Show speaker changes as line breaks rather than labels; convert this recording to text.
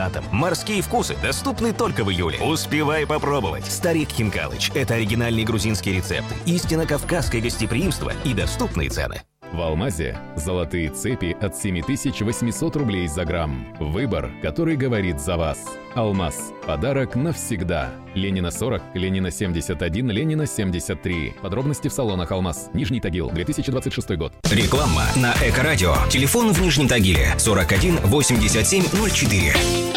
рафинатом. Морские вкусы доступны только в июле. Успевай попробовать. Старик Хинкалыч – это оригинальный грузинский рецепт, истинно кавказское гостеприимство и доступные цены.
В «Алмазе» золотые цепи от 7800 рублей за грамм. Выбор, который говорит за вас. «Алмаз» – подарок навсегда. Ленина 40, Ленина 71, Ленина 73. Подробности в салонах «Алмаз». Нижний Тагил, 2026 год.
Реклама на Эко-радио. Телефон в Нижнем Тагиле 41 87 04.